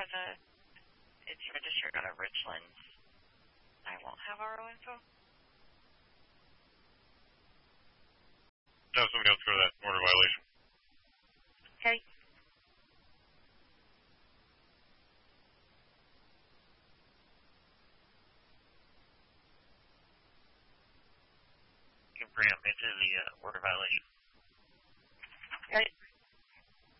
it's registered out of Richlands. I won't have RO info. No, somebody else go to that order violation. Okay. You can bring up into the order violation. Okay.